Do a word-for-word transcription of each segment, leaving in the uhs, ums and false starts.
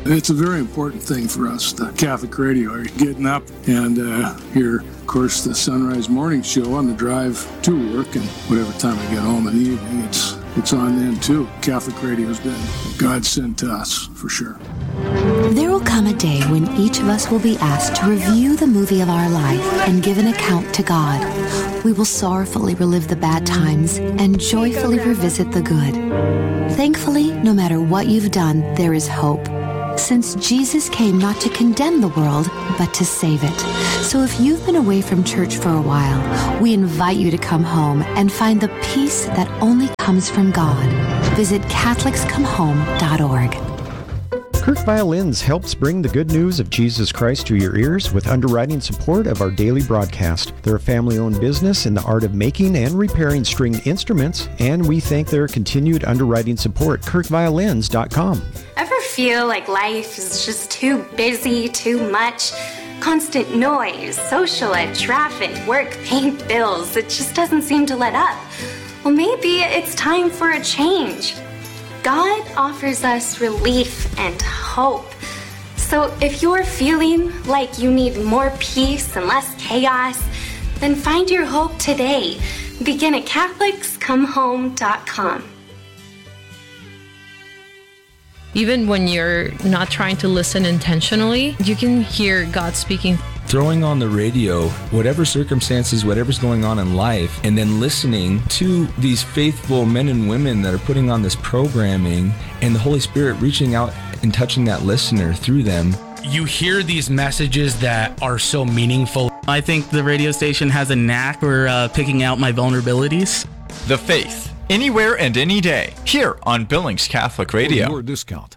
It's a very important thing for us, the Catholic radio. You're getting up and uh, hear, of course, the Sunrise Morning Show on the drive to work, and whatever time I get home in the evening, it's it's on then too. Catholic radio's been God sent to us, for sure. There will come a day when each of us will be asked to review the movie of our life and give an account to God. We will sorrowfully relive the bad times and joyfully revisit the good. Thankfully, no matter what you've done, there is hope, since Jesus came not to condemn the world, but to save it. So if you've been away from church for a while, we invite you to come home and find the peace that only comes from God. Visit Catholics Come Home dot org. Kirk Violins helps bring the good news of Jesus Christ to your ears with underwriting support of our daily broadcast. They're a family-owned business in the art of making and repairing stringed instruments, and we thank their continued underwriting support. Kirk Violins dot com. Ever feel like life is just too busy, too much? Constant noise, social ed, traffic, work, paint, bills. It just doesn't seem to let up. Well, maybe it's time for a change. God offers us relief and hope. So if you're feeling like you need more peace and less chaos, then find your hope today. Begin at Catholics Come Home dot com. Even when you're not trying to listen intentionally, you can hear God speaking. Throwing on the radio, whatever circumstances, whatever's going on in life, and then listening to these faithful men and women that are putting on this programming, and the Holy Spirit reaching out and touching that listener through them. You hear these messages that are so meaningful. I think the radio station has a knack for uh, picking out my vulnerabilities. The Faith, anywhere and any day, here on Billings Catholic Radio. For your discount.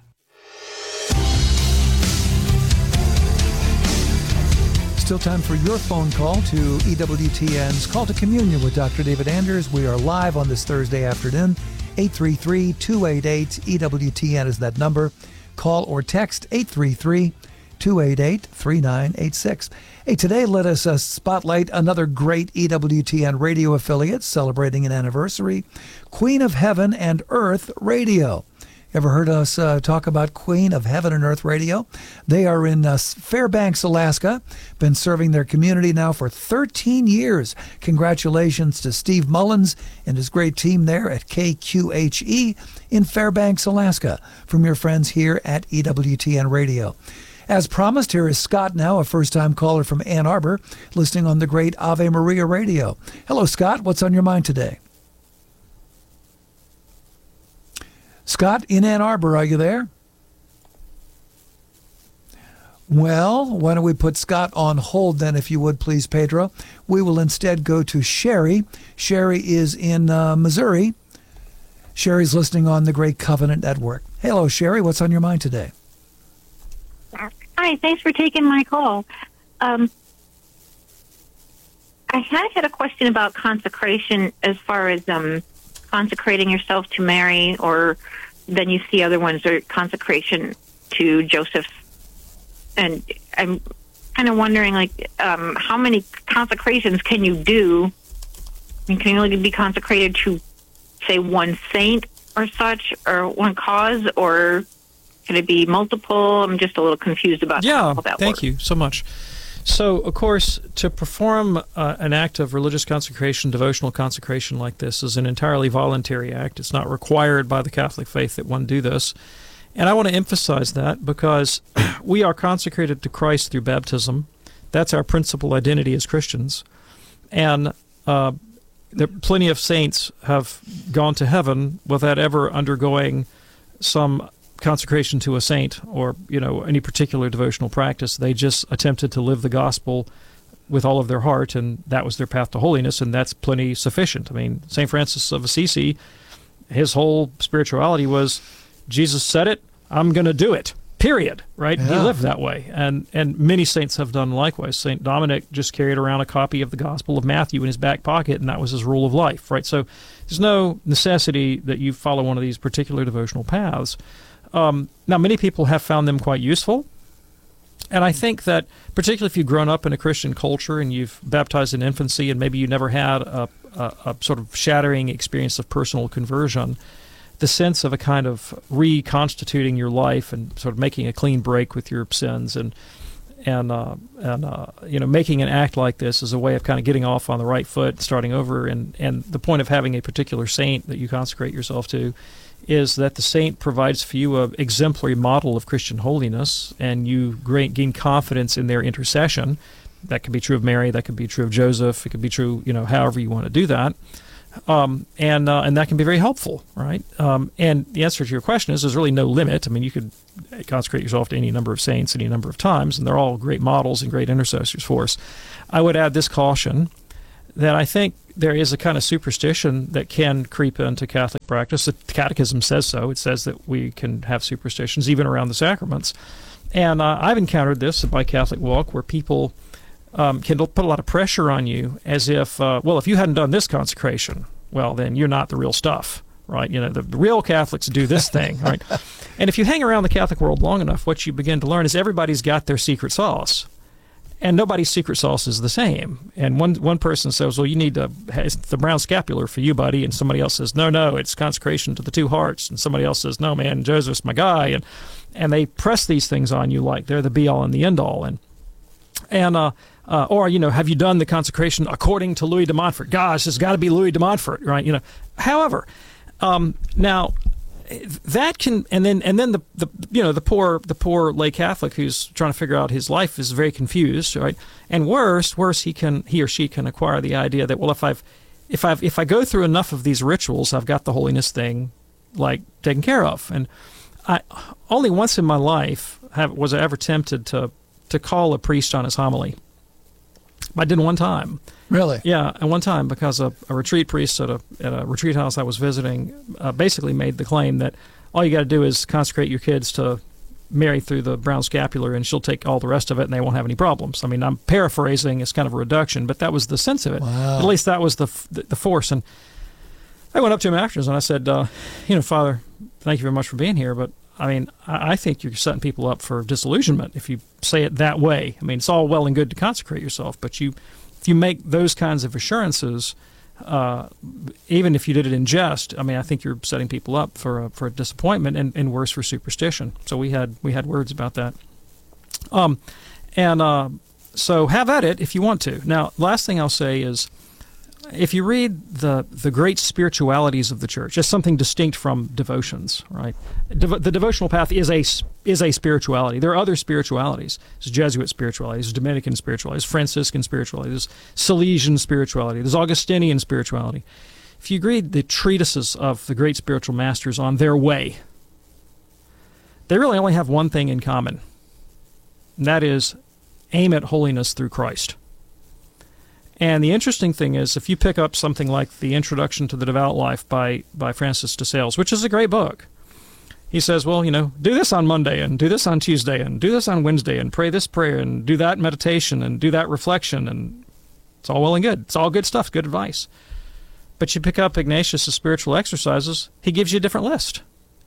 Still time for your phone call to E W T N's Call to Communion with Doctor David Anders. We are live on this Thursday afternoon. eight three three, two eight eight, E W T N is that number. Call or text eight three three, two eight eight, three nine eight six. Hey, today let us uh, spotlight another great E W T N radio affiliate celebrating an anniversary, Queen of Heaven and Earth Radio. Ever heard us uh, talk about Queen of Heaven and Earth Radio? They are in uh, Fairbanks, Alaska. Been serving their community now for thirteen years. Congratulations to Steve Mullins and his great team there at K Q H E in Fairbanks, Alaska, from your friends here at E W T N Radio. As promised, here is Scott now, a first-time caller from Ann Arbor, listening on the great Ave Maria Radio. Hello, Scott. What's on your mind today? Scott, in Ann Arbor, are you there? Well, why don't we put Scott on hold then, if you would, please, Pedro. We will instead go to Sherry. Sherry is in uh, Missouri. Sherry's listening on the Great Covenant Network. Hello, Sherry. What's on your mind today? Hi, thanks for taking my call. Um, I had had a question about consecration as far as um, consecrating yourself to Mary, or then you see other ones are consecration to Joseph. And I'm kind of wondering, like, um, how many consecrations can you do? I mean, can you only be consecrated to, say, one saint or such, or one cause, or can it be multiple? I'm just a little confused about yeah, how that thank works. you so much. So, of course, to perform uh, an act of religious consecration, devotional consecration like this is an entirely voluntary act. It's not required by the Catholic faith that one do this. And I want to emphasize that because we are consecrated to Christ through baptism. That's our principal identity as Christians. And uh, there, plenty of saints have gone to heaven without ever undergoing some consecration to a saint or, you know, any particular devotional practice. They just attempted to live the gospel with all of their heart, and that was their path to holiness, and that's plenty sufficient. I mean, Saint Francis of Assisi, his whole spirituality was, Jesus said it, I'm going to do it, period, right? Yeah. He lived that way, and, and many saints have done likewise. Saint Dominic just carried around a copy of the Gospel of Matthew in his back pocket, and that was his rule of life, right? So there's no necessity that you follow one of these particular devotional paths. Um, now, many people have found them quite useful, and I think that particularly if you've grown up in a Christian culture and you've baptized in infancy and maybe you never had a, a, a sort of shattering experience of personal conversion, the sense of a kind of reconstituting your life and sort of making a clean break with your sins, and and uh, and uh, you know, making an act like this is a way of kind of getting off on the right foot, starting over. And and the point of having a particular saint that you consecrate yourself to is that the saint provides for you an exemplary model of Christian holiness, and you gain confidence in their intercession. That could be true of Mary, that could be true of Joseph, it could be true, you know, however you want to do that. Um, and uh, and that can be very helpful, right? Um, and the answer to your question is there's really no limit. I mean, you could consecrate yourself to any number of saints any number of times, and they're all great models and great intercessors for us. I would add this caution, that I think there is a kind of superstition that can creep into Catholic practice. The Catechism says so. It says that we can have superstitions even around the sacraments. And uh, I've encountered this in my Catholic walk, where people Um, can put a lot of pressure on you, as if, uh, well, if you hadn't done this consecration, well, then you're not the real stuff, right? You know, the, the real Catholics do this thing, right? And if you hang around the Catholic world long enough, what you begin to learn is everybody's got their secret sauce, and nobody's secret sauce is the same. And one one person says, well, you need to, it's the brown scapular for you, buddy, and somebody else says, no, no, it's consecration to the two hearts, and somebody else says, no, man, Joseph's my guy, and and they press these things on you like they're the be-all and the end-all, and and uh. Uh, or, you know, have you done the consecration according to Louis de Montfort? Gosh, it's got to be Louis de Montfort, right? You know, however, um, now that can, and then and then the, the you know the poor the poor lay Catholic who's trying to figure out his life is very confused, right? And worse, worse, he can he or she can acquire the idea that, well, if I've if I've if I go through enough of these rituals, I've got the holiness thing like taken care of. And I only once in my life have was I ever tempted to to call a priest on his homily. I did one time. Really? Yeah, and one time, because a, a retreat priest at a at a retreat house I was visiting uh, basically made the claim that all you got to do is consecrate your kids to Mary through the brown scapular, and she'll take all the rest of it, and they won't have any problems. I mean, I'm paraphrasing; it's kind of a reduction, but that was the sense of it. Wow. At least that was the the, the force. And I went up to him afterwards, and I said, uh, "You know, Father, thank you very much for being here, but I mean, I, I think you're setting people up for disillusionment if you say it that way. I mean, it's all well and good to consecrate yourself, but you, if you make those kinds of assurances, uh, even if you did it in jest, I mean, I think you're setting people up for a, for a disappointment, and, and worse, for superstition." So we had we had words about that. Um, and uh, so have at it if you want to. Now, last thing I'll say is, if you read the the great spiritualities of the church, just something distinct from devotions, right? Devo- the devotional path is a is a spirituality. There are other spiritualities. There's Jesuit spirituality, there's Dominican spirituality, there's Franciscan spirituality, there's Salesian spirituality, there's Augustinian spirituality. If you read the treatises of the great spiritual masters on their way, they really only have one thing in common, and that is aim at holiness through Christ. And the interesting thing is, if you pick up something like the Introduction to the Devout Life by, by Francis de Sales, which is a great book, he says, well, you know, do this on Monday, and do this on Tuesday, and do this on Wednesday, and pray this prayer, and do that meditation, and do that reflection, and it's all well and good. It's all good stuff, good advice. But you pick up Ignatius' spiritual exercises, he gives you a different list,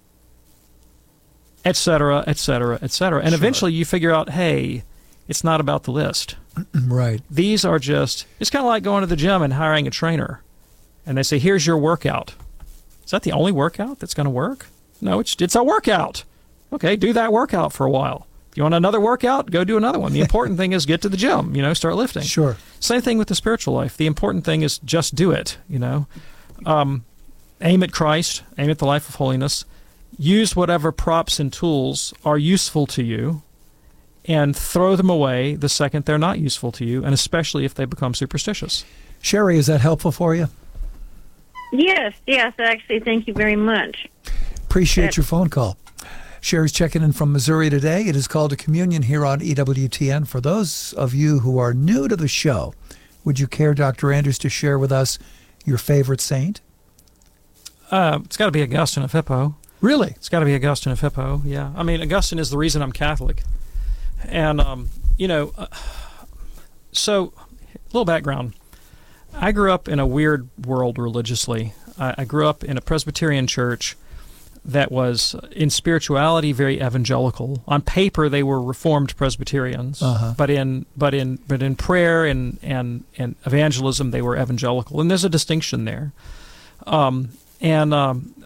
et cetera, et cetera, et cetera. And Sure. eventually you figure out, hey, it's not about the list. Right. These are just, it's kind of like going to the gym and hiring a trainer. And they say, here's your workout. Is that the only workout that's going to work? No, it's it's a workout. Okay, do that workout for a while. If you want another workout, go do another one. The important thing is get to the gym, you know, start lifting. Sure. Same thing with the spiritual life. The important thing is just do it, you know. Um, aim at Christ, aim at the life of holiness. Use whatever props and tools are useful to you, and throw them away the second they're not useful to you, and especially if they become superstitious. Sherry, is that helpful for you? Yes, yes, actually, thank you very much. Appreciate Yes. your phone call. Sherry's checking in from Missouri today. It is called a communion here on E W T N. For those of you who are new to the show, would you care, Doctor Anders, to share with us your favorite saint? Uh, it's got to be Augustine of Hippo. Really? It's got to be Augustine of Hippo, yeah. I mean, Augustine is the reason I'm Catholic. And, um, you know, uh, so a little background. I grew up in a weird world religiously. I, I grew up in a Presbyterian church that was, in spirituality, very evangelical. On paper, they were Reformed Presbyterians, Uh-huh. but in but in but in prayer and, and, and evangelism, they were evangelical. And there's a distinction there. Um, and um,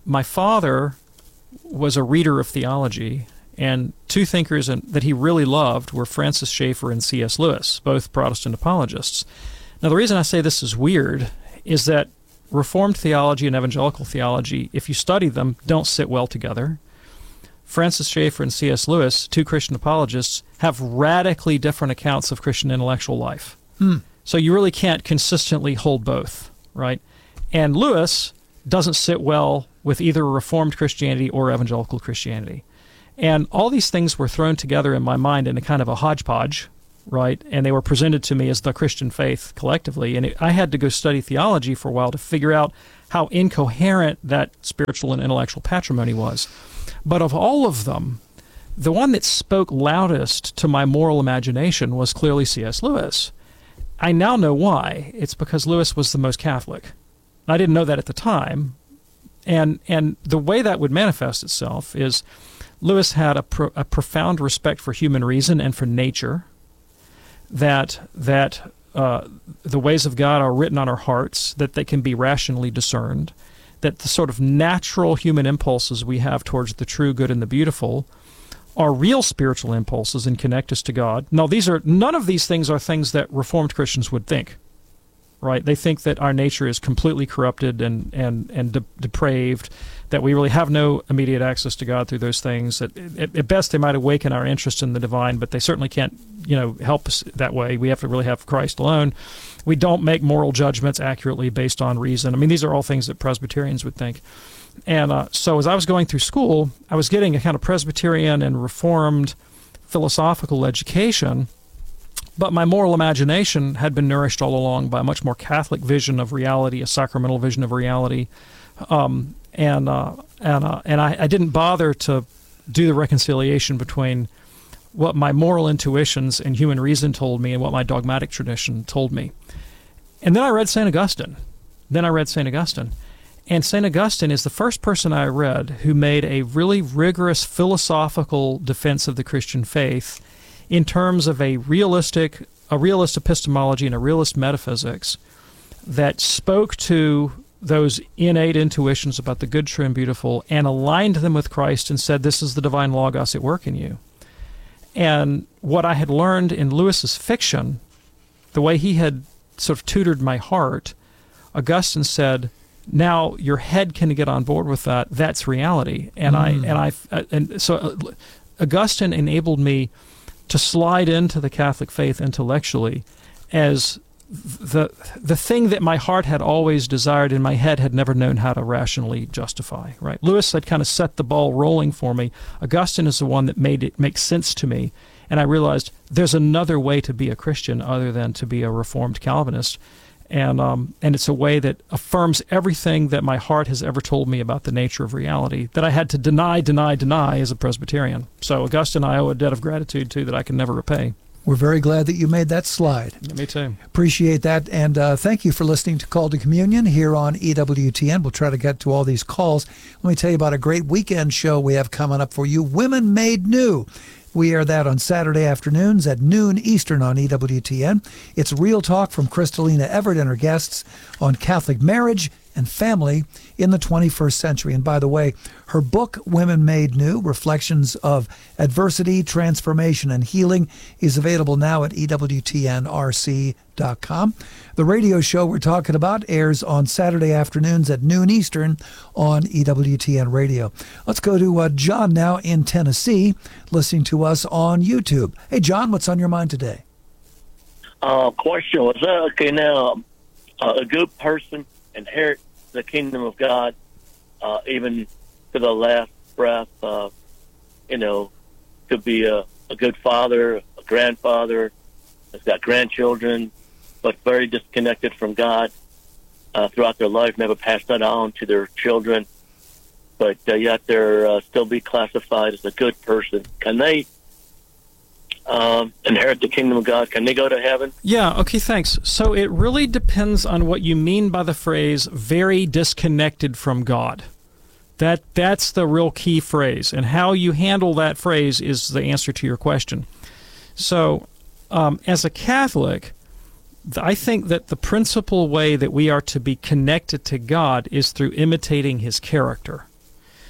my father was a reader of theology, and two thinkers in, that he really loved were Francis Schaeffer and C S Lewis, both Protestant apologists. Now, the reason I say this is weird is that Reformed theology and evangelical theology, if you study them, don't sit well together. Francis Schaeffer and C S Lewis, two Christian apologists, have radically different accounts of Christian intellectual life. Hmm. So you really can't consistently hold both, right? And Lewis doesn't sit well with either Reformed Christianity or evangelical Christianity. And all these things were thrown together in my mind in a kind of a hodgepodge, right? And they were presented to me as the Christian faith collectively. And it, I had to go study theology for a while to figure out how incoherent that spiritual and intellectual patrimony was. But of all of them, the one that spoke loudest to my moral imagination was clearly C S Lewis. I now know why. It's because Lewis was the most Catholic. I didn't know that at the time. And and the way that would manifest itself is Lewis had a, pro, a profound respect for human reason and for nature, that that uh, the ways of God are written on our hearts, that they can be rationally discerned, that the sort of natural human impulses we have towards the true, good, and the beautiful are real spiritual impulses and connect us to God. Now, these are none of these things are things that Reformed Christians would think, right? They think that our nature is completely corrupted and and and de- depraved, that we really have no immediate access to God through those things. That at, at best, they might awaken our interest in the divine, but they certainly can't, you know, help us that way. We have to really have Christ alone. We don't make moral judgments accurately based on reason. I mean, these are all things that Presbyterians would think. And uh, so as I was going through school, I was getting a kind of Presbyterian and Reformed philosophical education, but my moral imagination had been nourished all along by a much more Catholic vision of reality, a sacramental vision of reality. Um, and uh, and uh, and I, I didn't bother to do the reconciliation between what my moral intuitions and human reason told me and what my dogmatic tradition told me. And then I read Saint Augustine. Then I read Saint Augustine. And Saint Augustine is the first person I read who made a really rigorous philosophical defense of the Christian faith in terms of a realistic, a realist epistemology and a realist metaphysics that spoke to those innate intuitions about the good, true, and beautiful and aligned them with Christ and said, this is the divine Logos at work in you. And what I had learned in Lewis's fiction, the way he had sort of tutored my heart, Augustine said, now your head can get on board with that. That's reality. And mm. I and I and so Augustine enabled me to slide into the Catholic faith intellectually as the the thing that my heart had always desired and my head had never known how to rationally justify. Right? Lewis had kind of set the ball rolling for me. Augustine is the one that made it make sense to me. And I realized there's another way to be a Christian other than to be a Reformed Calvinist. And um, and it's a way that affirms everything that my heart has ever told me about the nature of reality that I had to deny, deny, deny as a Presbyterian. So Augustine, I owe a debt of gratitude to that I can never repay. We're very glad that you made that slide. Yeah, me too. Appreciate that. And uh, thank you for listening to Call to Communion here on E W T N. We'll try to get to all these calls. Let me tell you about a great weekend show we have coming up for you, Women Made New. We air that on Saturday afternoons at noon Eastern on E W T N. It's real talk from Kristalina Everett and her guests on Catholic marriage and family in the twenty-first century. And by the way, her book, Women Made New, Reflections of Adversity, Transformation, and Healing, is available now at E W T N R C dot com. The radio show we're talking about airs on Saturday afternoons at noon Eastern on E W T N Radio. Let's go to uh, John now in Tennessee, listening to us on YouTube. Hey, John, what's on your mind today? Uh, question was, uh, okay, now, uh, a good person inherit the kingdom of God, uh, even to the last breath, uh, you know, could be a, a good father, a grandfather, has got grandchildren, but very disconnected from God uh, throughout their life, never passed that on to their children, but uh, yet they're uh, still be classified as a good person. Can they um, inherit the kingdom of God? Can they go to heaven? Yeah, okay, thanks. So it really depends on what you mean by the phrase very disconnected from God. That That's the real key phrase, and how you handle that phrase is the answer to your question. So um, as a Catholic, I think that the principal way that we are to be connected to God is through imitating His character.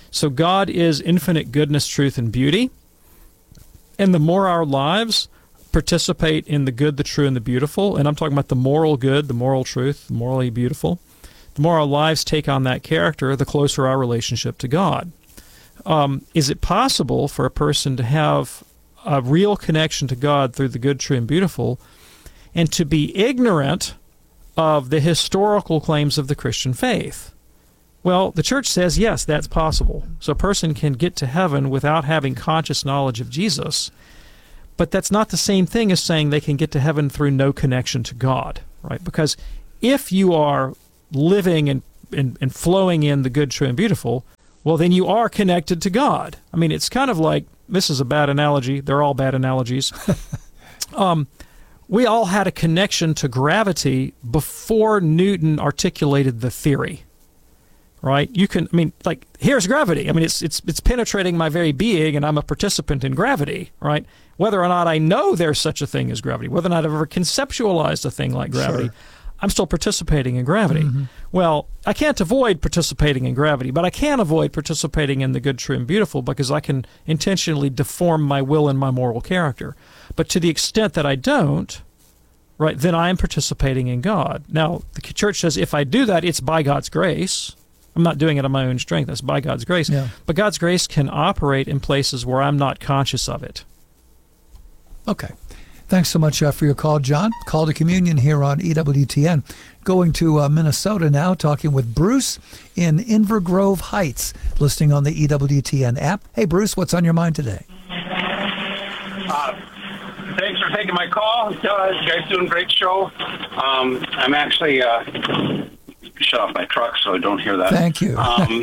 So God is infinite goodness, truth, and beauty. And the more our lives participate in the good, the true, and the beautiful, and I'm talking about the moral good, the moral truth, the morally beautiful, the more our lives take on that character, the closer our relationship to God. Um, is it possible for a person to have a real connection to God through the good, true, and beautiful, and to be ignorant of the historical claims of the Christian faith? Well, the church says, yes, that's possible. So a person can get to heaven without having conscious knowledge of Jesus, but that's not the same thing as saying they can get to heaven through no connection to God, right? Because if you are living and, and, and flowing in the good, true, and beautiful, well, then you are connected to God. I mean, it's kind of like, this is a bad analogy. They're all bad analogies. um, we all had a connection to gravity before Newton articulated the theory. Right? You can, I mean, like, here's gravity. I mean, it's it's it's penetrating my very being, and I'm a participant in gravity, right? Whether or not I know there's such a thing as gravity, whether or not I've ever conceptualized a thing like gravity, sure. I'm still participating in gravity. Mm-hmm. Well, I can't avoid participating in gravity, but I can avoid participating in the good, true, and beautiful because I can intentionally deform my will and my moral character. But to the extent that I don't, right, then I am participating in God. Now, the church says if I do that, it's by God's grace. I'm not doing it on my own strength. That's by God's grace. Yeah. But God's grace can operate in places where I'm not conscious of it. Okay. Thanks so much uh, for your call, John. Call to Communion here on E W T N. Going to uh, Minnesota now, talking with Bruce in Inver Grove Heights, listening on the E W T N app. Hey, Bruce, what's on your mind today? Uh, thanks for taking my call. Uh, you guys doing a great show. Um, I'm actually... Uh, shut off my truck so I don't hear that. Thank you. um,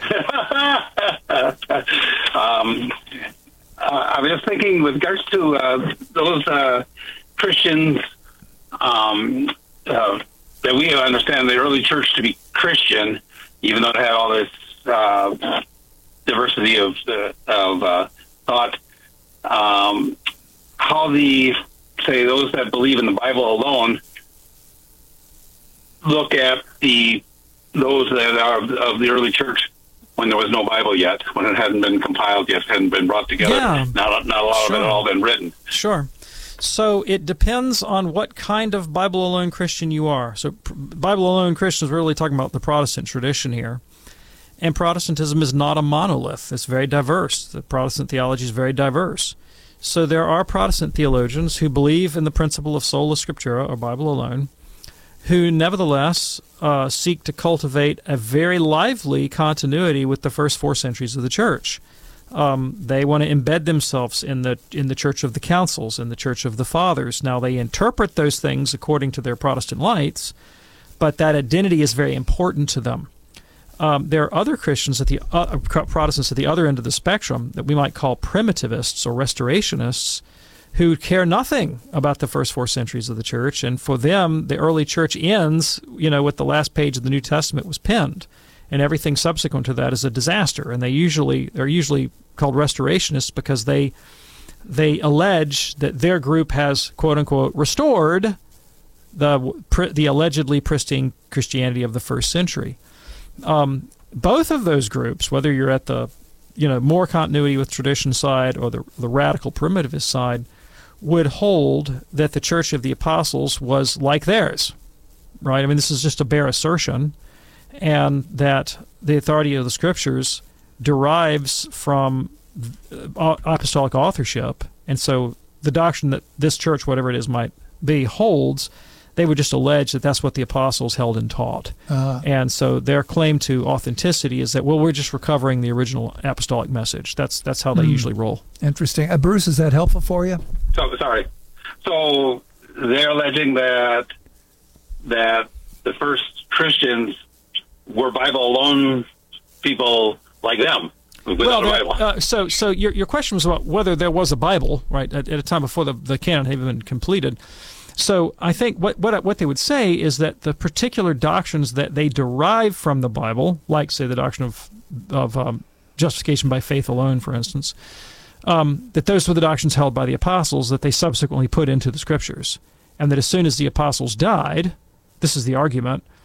um, uh, I was just thinking with regards to uh, those uh, Christians um, uh, that we understand the early church to be Christian, even though it had all this uh, diversity of, uh, of uh, thought, um, how the, say, those that believe in the Bible alone look at the those that are of the early church when there was no Bible yet, when it hadn't been compiled yet, hadn't been brought together. Yeah. Not, not a lot Sure. of it had all been written. Sure. So it depends on what kind of Bible-alone Christian you are. So Bible-alone Christians, we're really talking about the Protestant tradition here. And Protestantism is not a monolith. It's very diverse. The Protestant theology is very diverse. So there are Protestant theologians who believe in the principle of sola scriptura, or Bible alone, who nevertheless uh, seek to cultivate a very lively continuity with the first four centuries of the church. Um, they want to embed themselves in the in the Church of the Councils, in the Church of the Fathers. Now, they interpret those things according to their Protestant lights, but that identity is very important to them. Um, there are other Christians at the uh, Protestants at the other end of the spectrum that we might call primitivists or restorationists, who care nothing about the first four centuries of the church, and for them, the early church ends, you know, with the last page of the New Testament was penned, and everything subsequent to that is a disaster. And they usually they're usually called restorationists because they they allege that their group has quote unquote restored the the allegedly pristine Christianity of the first century. Um, both of those groups, whether you're at the you know more continuity with tradition side or the the radical primitivist side, would hold that the Church of the Apostles was like theirs, right? I mean, this is just a bare assertion, and that the authority of the Scriptures derives from apostolic authorship, and so the doctrine that this church, whatever it is might be, holds, they would just allege that that's what the apostles held and taught. Uh, and so their claim to authenticity is that, well, we're just recovering the original apostolic message. That's that's how they mm, usually roll. Interesting. Uh, Bruce, is that helpful for you? So sorry. So they're alleging that that the first Christians were Bible alone people like them. Well, that, uh, so so your your question was about whether there was a Bible, right, at, at a time before the, the canon had been completed. So I think what, what what they would say is that the particular doctrines that they derive from the Bible, like, say, the doctrine of of um, justification by faith alone, for instance, um, that those were the doctrines held by the apostles that they subsequently put into the Scriptures, and that as soon as the apostles died, this is the argument,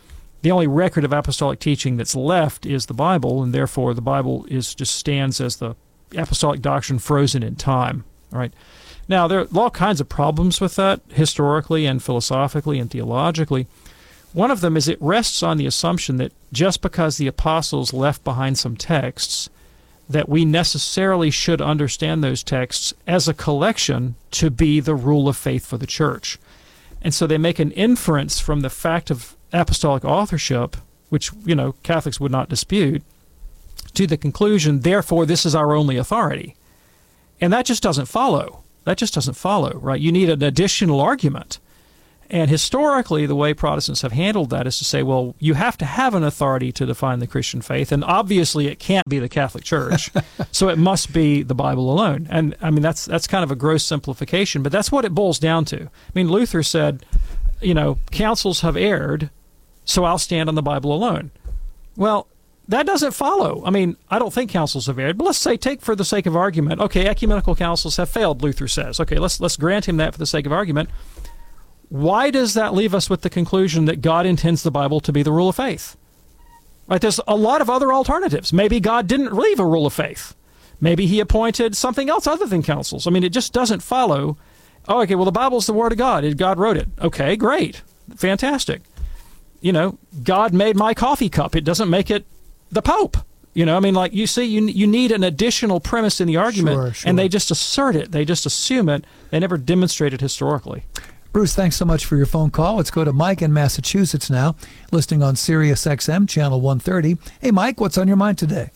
the only record of apostolic teaching that's left is the Bible, and therefore the Bible is just stands as the apostolic doctrine frozen in time. All right. Now, there are all kinds of problems with that, historically and philosophically and theologically. One of them is it rests on the assumption that just because the apostles left behind some texts, that we necessarily should understand those texts as a collection to be the rule of faith for the church. And so they make an inference from the fact of apostolic authorship, which, you know, Catholics would not dispute, to the conclusion, therefore, this is our only authority. And that just doesn't follow. That just doesn't follow, right? You need an additional argument. And historically, the way Protestants have handled that is to say, well, you have to have an authority to define the Christian faith, and obviously it can't be the Catholic Church, so it must be the Bible alone. And, I mean, that's that's kind of a gross simplification, but that's what it boils down to. I mean, Luther said, you know, councils have erred, so I'll stand on the Bible alone. Well, that doesn't follow. I mean, I don't think councils have erred, but let's say, take for the sake of argument, okay, ecumenical councils have failed, Luther says. Okay, let's let's grant him that for the sake of argument. Why does that leave us with the conclusion that God intends the Bible to be the rule of faith? Right? There's a lot of other alternatives. Maybe God didn't leave a rule of faith. Maybe he appointed something else other than councils. I mean, it just doesn't follow. Oh, okay, well, the Bible's the Word of God. God wrote it. Okay, great. Fantastic. You know, God made my coffee cup. It doesn't make it the Pope. You know, I mean, like, you see, you you need an additional premise in the argument, Sure, sure. and they just assert it. They just assume it. They never demonstrate it historically. Bruce, thanks so much for your phone call. Let's go to Mike in Massachusetts now, listening on Sirius X M, channel one thirty. Hey, Mike, what's on your mind today?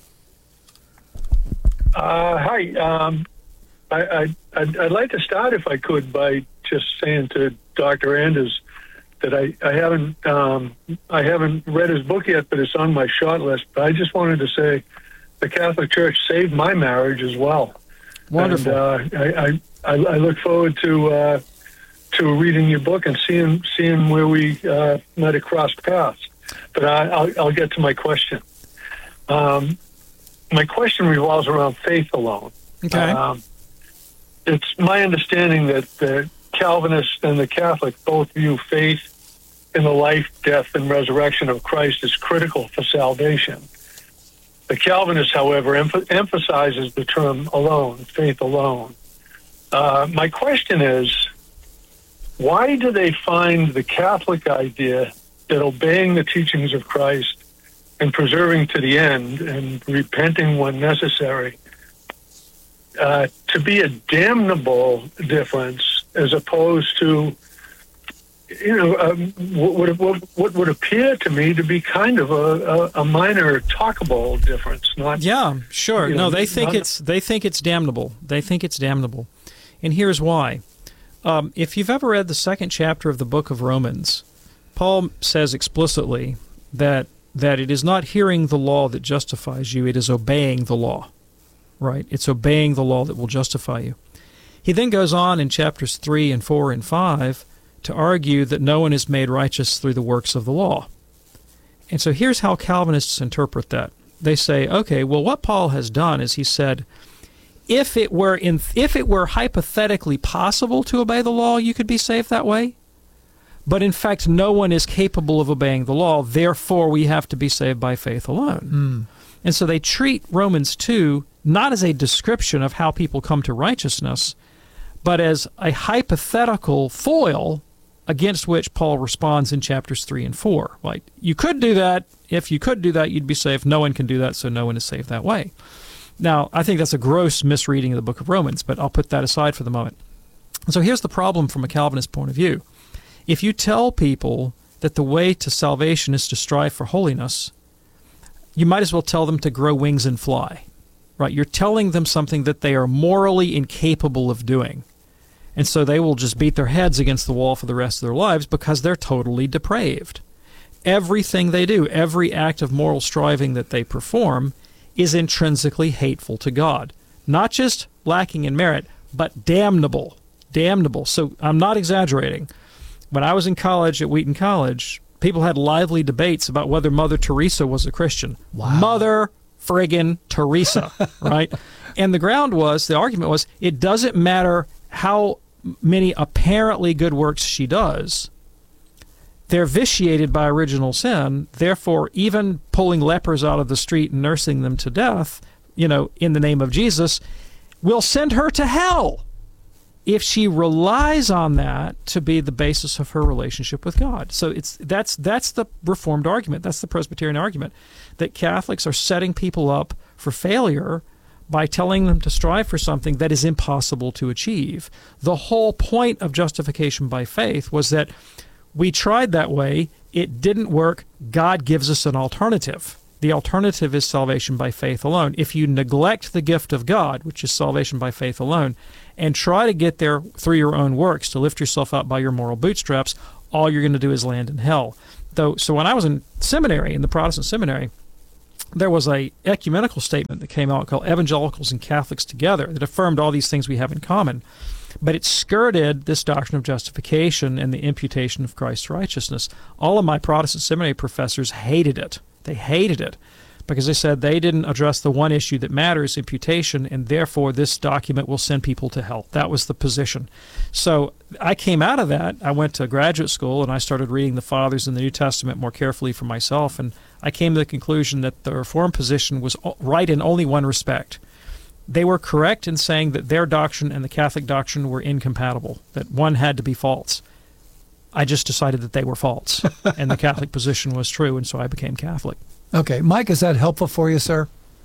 Uh, hi. Um, I, I, I'd, I'd like to start, if I could, by just saying to Doctor Anders that I, I haven't um, I haven't read his book yet, but it's on my short list. But I just wanted to say the Catholic Church saved my marriage as well. Wonderful. And, uh, I, I, I look forward to uh, to reading your book and seeing seeing where we uh, might have crossed paths. But I, I'll, I'll get to my question. Um, my question revolves around faith alone. Okay. Um, it's my understanding that the Calvinists and the Catholic both view faith in the life, death, and resurrection of Christ as critical for salvation. The Calvinist, however, em- emphasizes the term alone, faith alone. Uh, my question is, why do they find the Catholic idea that obeying the teachings of Christ and preserving to the end and repenting when necessary uh, to be a damnable difference as opposed to, you know, um, what, what, what would appear to me to be kind of a, a, a minor talkable difference? Not, yeah, sure. you No, know, they think not- it's they think it's damnable. They think it's damnable, and here's why. Um, if you've ever read the second chapter of the book of Romans, Paul says explicitly that that it is not hearing the law that justifies you; it is obeying the law. Right? It's obeying the law that will justify you. He then goes on in chapters three and four and five to argue that no one is made righteous through the works of the law. And so here's how Calvinists interpret that. They say, okay, well, what Paul has done is he said, if it were in, if it were hypothetically possible to obey the law, you could be saved that way. But in fact, no one is capable of obeying the law. Therefore, we have to be saved by faith alone. Mm. And so they treat Romans two not as a description of how people come to righteousness, but as a hypothetical foil against which Paul responds in chapters three and four. Like, you could do that. If you could do that, you'd be saved. No one can do that, so no one is saved that way. Now, I think that's a gross misreading of the book of Romans, but I'll put that aside for the moment. And so here's the problem from a Calvinist point of view. If you tell people that the way to salvation is to strive for holiness, you might as well tell them to grow wings and fly. Right? You're telling them something that they are morally incapable of doing. And so they will just beat their heads against the wall for the rest of their lives because they're totally depraved. Everything they do, every act of moral striving that they perform is intrinsically hateful to God. Not just lacking in merit, but damnable. Damnable. So I'm not exaggerating. When I was in college at Wheaton College, people had lively debates about whether Mother Teresa was a Christian. Wow. Mother friggin' Teresa, right? And the ground was, the argument was, it doesn't matter how many apparently good works she does. they're vitiated by original sin. Therefore, even pulling lepers out of the street and nursing them to death, you know, in the name of Jesus, will send her to hell if she relies on that to be the basis of her relationship with God. So it's that's that's the Reformed argument. That's the Presbyterian argument, that Catholics are setting people up for failure by telling them to strive for something that is impossible to achieve. The whole point of justification by faith was that we tried that way, it didn't work, God gives us an alternative. The alternative is salvation by faith alone. If you neglect the gift of God, which is salvation by faith alone, and try to get there through your own works to lift yourself up by your moral bootstraps, all you're going to do is land in hell. Though, so when I was in seminary, in the Protestant seminary, there was a ecumenical statement that came out called Evangelicals and Catholics Together that affirmed all these things we have in common. But it skirted this doctrine of justification and the imputation of Christ's righteousness. All of my Protestant seminary professors hated it. They hated it because they said they didn't address the one issue that matters, imputation, and therefore this document will send people to hell. That was the position. So I came out of that. I went to graduate school and I started reading the Fathers in the New Testament more carefully for myself, and I came to the conclusion that the Reformed position was right in only one respect. They were correct in saying that their doctrine and the Catholic doctrine were incompatible, that one had to be false. I just decided that they were false, and the Catholic position was true, and so I became Catholic. Okay. Mike, is that helpful for you, sir?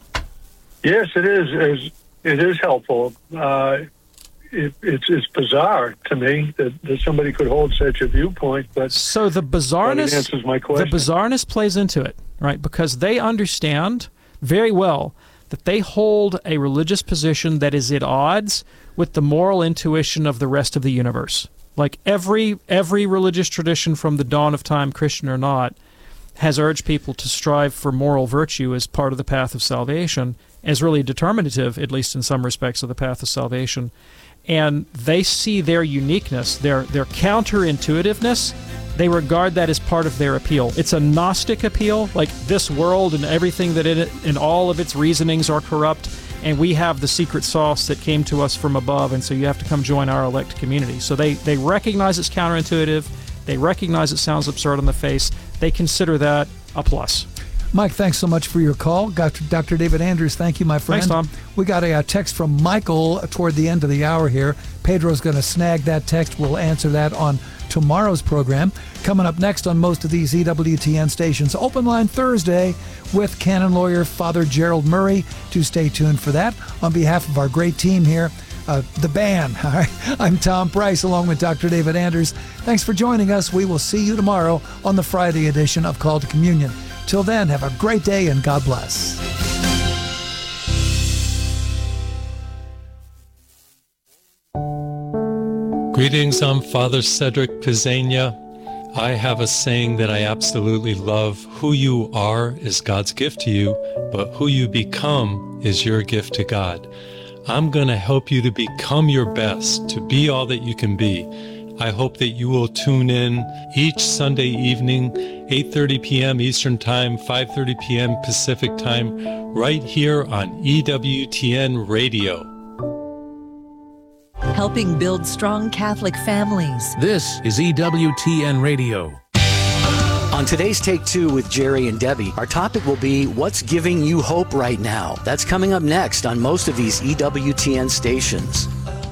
Yes, it is. It is helpful. Uh, it, it's it's bizarre to me that, that somebody could hold such a viewpoint, but so the bizarreness but it answers my question. The bizarreness plays into it, right? Because they understand very well that they hold a religious position that is at odds with the moral intuition of the rest of the universe. Like every every religious tradition from the dawn of time, Christian or not, has urged people to strive for moral virtue as part of the path of salvation, as really determinative, at least in some respects, of the path of salvation. And they see their uniqueness, their their counterintuitiveness, they regard that as part of their appeal. It's a Gnostic appeal, like this world and everything that in it and all of its reasonings are corrupt, and we have the secret sauce that came to us from above, and so you have to come join our elect community. So they, they recognize it's counterintuitive, they recognize it sounds absurd on the face, they consider that a plus. Mike, thanks so much for your call. Doctor Doctor David Anders, thank you, my friend. Thanks, Tom. We got a, a text from Michael toward the end of the hour here. Pedro's going to snag that text. We'll answer that on tomorrow's program. Coming up next on most of these E W T N stations, Open Line Thursday with canon lawyer Father Gerald Murray. Do stay tuned for that. On behalf of our great team here, uh, the band, all right, I'm Tom Price along with Doctor David Anders. Thanks for joining us. We will see you tomorrow on the Friday edition of Call to Communion. Till then, have a great day and God bless. Greetings, I'm Father Cedric Pizzania. I have a saying that I absolutely love. Who you are is God's gift to you, but who you become is your gift to God. I'm going to help you to become your best, to be all that you can be. I hope that you will tune in each Sunday evening, eight thirty p.m. Eastern Time, five thirty p.m. Pacific Time, right here on E W T N Radio. Helping build strong Catholic families. This is E W T N Radio. On today's Take Two with Jerry and Debbie, our topic will be what's giving you hope right now. That's coming up next on most of these E W T N stations.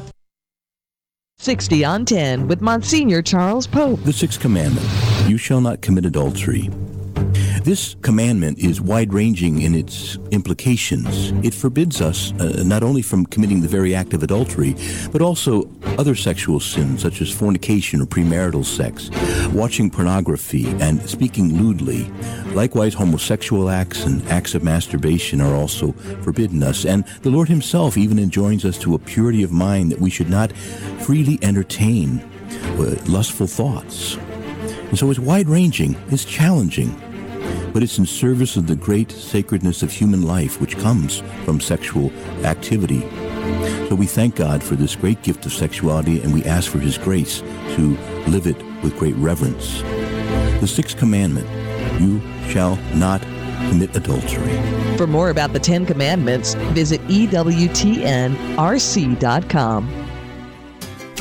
sixty on ten with Monsignor Charles Pope. The sixth commandment, you shall not commit adultery. This commandment is wide-ranging in its implications. It forbids us uh, not only from committing the very act of adultery, but also other sexual sins such as fornication or premarital sex, watching pornography, and speaking lewdly. Likewise, homosexual acts and acts of masturbation are also forbidden us. And the Lord himself even enjoins us to a purity of mind that we should not freely entertain uh, lustful thoughts. And so it's wide-ranging, it's challenging, but it's in service of the great sacredness of human life which comes from sexual activity. So we thank God for this great gift of sexuality, and we ask for his grace to live it with great reverence. The sixth commandment, you shall not commit adultery. For more about the Ten Commandments, visit E W T N R C dot com.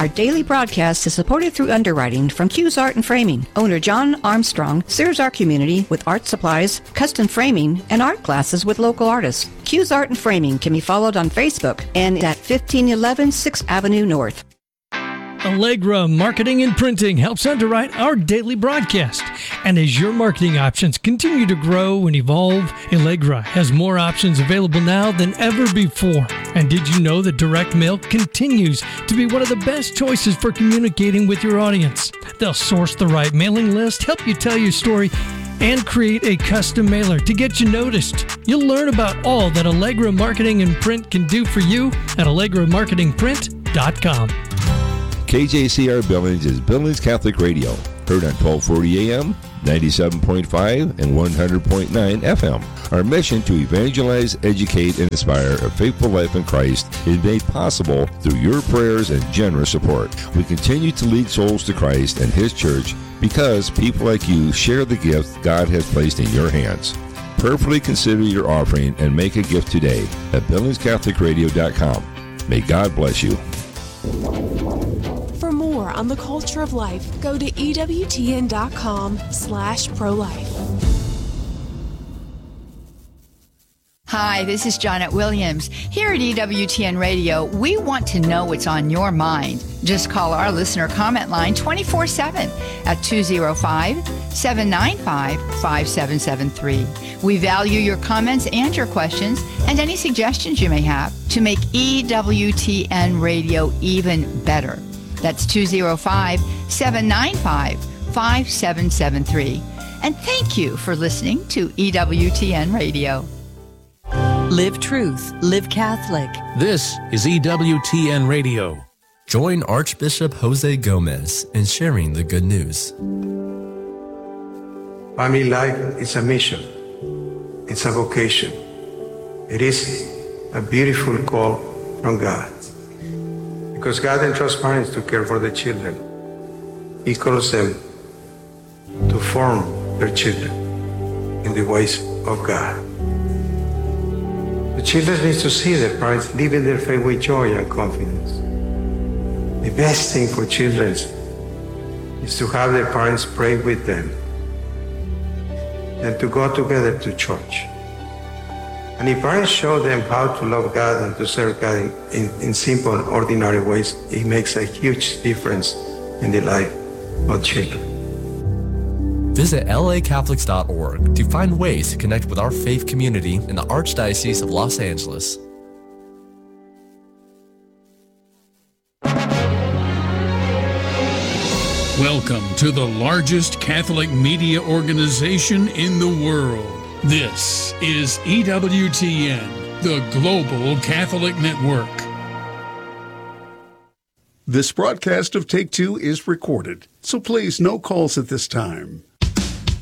Our daily broadcast is supported through underwriting from Q's Art and Framing. Owner John Armstrong serves our community with art supplies, custom framing, and art classes with local artists. Q's Art and Framing can be followed on Facebook and at fifteen eleven sixth Avenue North. Allegra Marketing and Printing helps underwrite our daily broadcast. And as your marketing options continue to grow and evolve, Allegra has more options available now than ever before. And did you know that direct mail continues to be one of the best choices for communicating with your audience? They'll source the right mailing list, help you tell your story, and create a custom mailer to get you noticed. You'll learn about all that Allegra Marketing and Print can do for you at allegra marketing print dot com. K J C R Billings is Billings Catholic Radio, heard on twelve forty A M, ninety-seven point five, and one hundred point nine F M. Our mission to evangelize, educate, and inspire a faithful life in Christ is made possible through your prayers and generous support. We continue to lead souls to Christ and His church because people like you share the gift God has placed in your hands. Prayerfully consider your offering and make a gift today at billings catholic radio dot com. May God bless you. For more on the culture of life, go to E W T N dot com slash pro-life. Hi, this is Janet Williams. Here at E W T N Radio, we want to know what's on your mind. Just call our listener comment line twenty-four seven at two oh five, seven nine five, five seven seven three. We value your comments and your questions and any suggestions you may have to make E W T N Radio even better. That's two oh five, seven nine five, five seven seven three. And thank you for listening to E W T N Radio. Live truth, live Catholic. This is E W T N Radio. Join Archbishop Jose Gomez in sharing the good news. Family life is a mission. It's a vocation. It is a beautiful call from God. Because God entrusts parents to care for the children. He calls them to form their children in the ways of God. The children need to see their parents living their faith with joy and confidence. The best thing for children is to have their parents pray with them and to go together to church. And if parents show them how to love God and to serve God in, in, in simple and ordinary ways, it makes a huge difference in the life of children. Visit L A Catholics dot org to find ways to connect with our faith community in the Archdiocese of Los Angeles. Welcome to the largest Catholic media organization in the world. This is E W T N, the Global Catholic Network. This broadcast of Take Two is recorded, so please no calls at this time.